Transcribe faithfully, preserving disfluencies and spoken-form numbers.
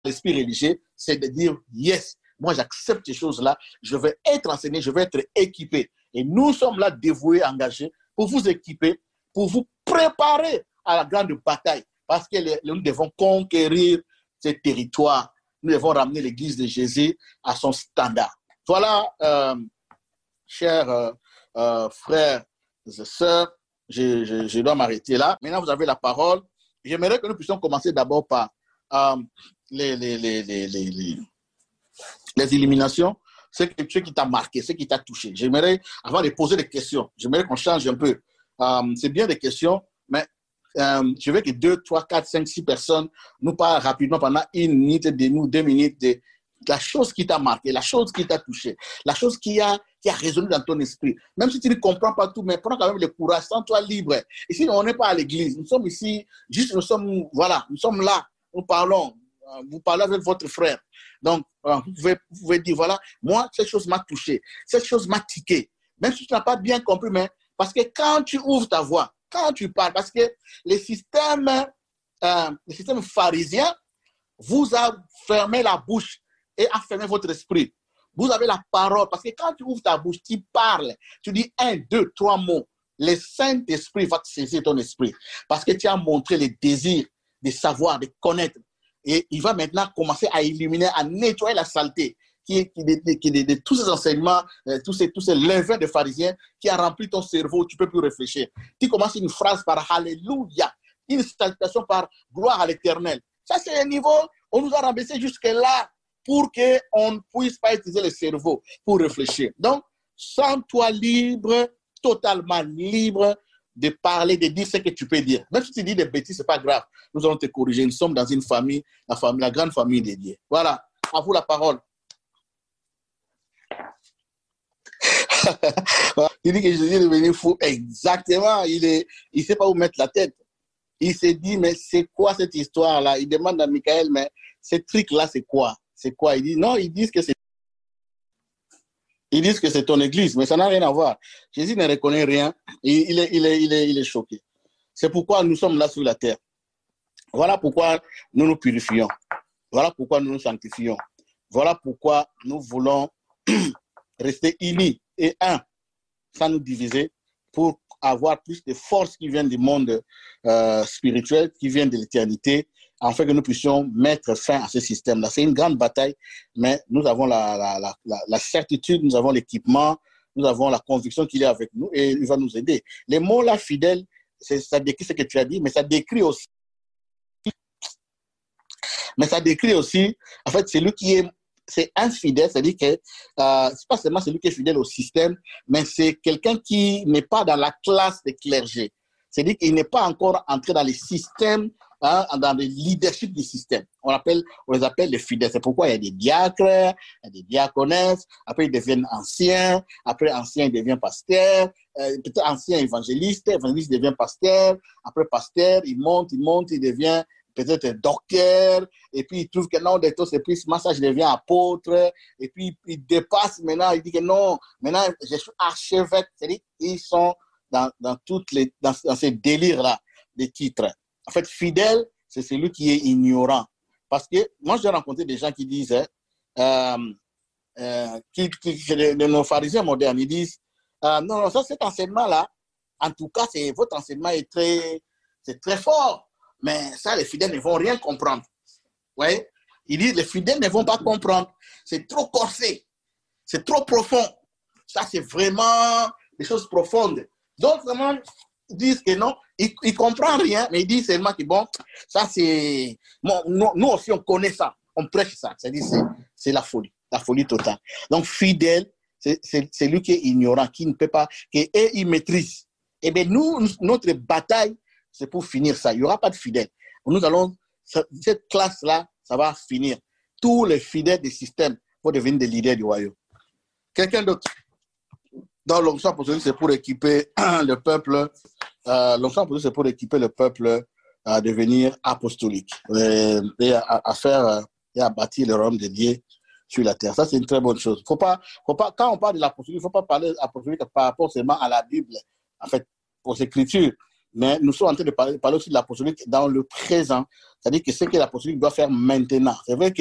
l'esprit religieux, c'est de dire, yes, moi j'accepte ces choses-là, je vais être enseigné, je vais être équipé. Et nous sommes là dévoués, engagés, pour vous équiper, pour vous préparer à la grande bataille. Parce que les, nous devons conquérir ces territoires. Nous devons ramener l'Église de Jésus à son standard. Voilà, euh, chers euh, euh, frères et sœurs, je, je, je dois m'arrêter là. Maintenant, vous avez la parole. J'aimerais que nous puissions commencer d'abord par euh, les, les, les, les, les, les, les éliminations, ce, que, ce qui t'a marqué, ce qui t'a touché. J'aimerais, avant de poser des questions, j'aimerais qu'on change un peu. Euh, c'est bien des questions, mais euh, je veux que deux, trois, quatre, cinq, six personnes nous parlent rapidement pendant une minute, de nous, deux minutes, de la chose qui t'a marqué, la chose qui t'a touché, la chose qui a, qui a résonné dans ton esprit. Même si tu ne comprends pas tout, mais prends quand même le courage, sens-toi libre. Ici, on n'est pas à l'église, nous sommes ici, juste nous sommes, voilà, nous sommes là, nous parlons, vous parlez avec votre frère. Donc, vous pouvez, vous pouvez dire, voilà, moi, cette chose m'a touché, cette chose m'a tiqué. Même si tu n'as pas bien compris, mais parce que quand tu ouvres ta voix, quand tu parles, parce que les systèmes, euh, les systèmes pharisiens vous a fermé la bouche et a fermé votre esprit. Vous avez la parole, parce que quand tu ouvres ta bouche, tu parles, tu dis un, deux, trois mots, le Saint-Esprit va te saisir ton esprit, parce que tu as montré le désir de savoir, de connaître. Et il va maintenant commencer à illuminer, à nettoyer la saleté qui, qui, de, de, de, de tous ces enseignements, euh, tous ces, tous ces levains de pharisiens qui a rempli ton cerveau, tu ne peux plus réfléchir. Tu commences une phrase par Alléluia, une salutation par gloire à l'Éternel. Ça, c'est un niveau, on nous a rabaissé jusque-là pour qu'on ne puisse pas utiliser le cerveau pour réfléchir. Donc, sens-toi libre, totalement libre de parler, de dire ce que tu peux dire. Même si tu dis des bêtises, ce n'est pas grave. Nous allons te corriger. Nous sommes dans une famille, la, famille, la grande famille de Dieu. Voilà, à vous la parole. Il dit que Jésus est devenu fou. Exactement. Il ne il sait pas où mettre la tête. Il s'est dit, mais c'est quoi cette histoire-là? Il demande à Michael, mais ce truc-là, c'est quoi? C'est quoi? Il dit, non, ils disent que c'est Ils disent que c'est ton église, mais ça n'a rien à voir. Jésus ne reconnaît rien. Il, il, est, il, est, il, est, il est choqué. C'est pourquoi nous sommes là sur la terre. Voilà pourquoi nous nous purifions. Voilà pourquoi nous nous sanctifions. Voilà pourquoi nous voulons rester unis et un, sans nous diviser, pour avoir plus de force qui viennent du monde euh, spirituel, qui viennent de l'éternité, afin que nous puissions mettre fin à ce système-là. C'est une grande bataille, mais nous avons la, la, la, la, la certitude, nous avons l'équipement, nous avons la conviction qu'il est avec nous et il va nous aider. Les mots là, fidèles, ça décrit ce que tu as dit, mais ça décrit aussi, mais ça décrit aussi, en fait, celui qui est, c'est infidèle, c'est-à-dire que euh, c'est pas seulement celui qui est fidèle au système, mais c'est quelqu'un qui n'est pas dans la classe des clergés. C'est-à-dire qu'il n'est pas encore entré dans les systèmes, hein, dans le leadership du système. On, appelle, on les appelle les fidèles. C'est pourquoi il y a des diacres, il y a des diaconesses, après ils deviennent anciens, après anciens ils deviennent pasteurs, euh, peut-être ancien évangéliste, évangéliste devient pasteur, après pasteur, il monte, il monte, il devient peut-être docteur, et puis il trouve que non, des c'est plus massage, il devient apôtre, et puis il dépasse maintenant, il dit que non, maintenant je suis archevêque, c'est-à-dire qu'ils sont dans, dans, toutes les, dans, dans ces délires-là, des titres. En fait, fidèle, c'est celui qui est ignorant. Parce que moi, j'ai rencontré des gens qui disent, euh, euh, qui, qui, de, de nos pharisiens modernes, ils disent, euh, non, non, ça, cet enseignement-là, en tout cas, c'est, votre enseignement est très, c'est très fort. Mais ça, les fidèles ne vont rien comprendre. Vous voyez? Ils disent, les fidèles ne vont pas comprendre. C'est trop corsé. C'est trop profond. Ça, c'est vraiment des choses profondes. Donc, vraiment, ils disent que non, ils ne comprennent rien, mais ils disent seulement que bon, ça, c'est... Bon, nous, nous aussi, on connaît ça. On prêche ça. C'est-à-dire, c'est, c'est la folie. La folie totale. Donc, fidèle, c'est, c'est, c'est lui qui est ignorant, qui ne peut pas... Et il maîtrise. Eh bien, nous, notre bataille, c'est pour finir ça. Il n'y aura pas de fidèles. Nous allons, cette classe-là, ça va finir. Tous les fidèles des systèmes vont devenir des leaders du royaume. Quelqu'un d'autre? Dans l'onction apostolique, c'est pour équiper le peuple. Euh, l'onction apostolique, c'est pour équiper le peuple à devenir apostolique et, et à, à faire et à bâtir le royaume de Dieu sur la terre. Ça, c'est une très bonne chose. Faut pas, faut pas, quand on parle de l'apostolique, il ne faut pas parler apostolique par rapport seulement à la Bible, en fait, aux Écritures. Mais nous sommes en train de parler, parler aussi de l'apostolique dans le présent, C'est-à-dire que ce que la politique doit faire maintenant. C'est vrai que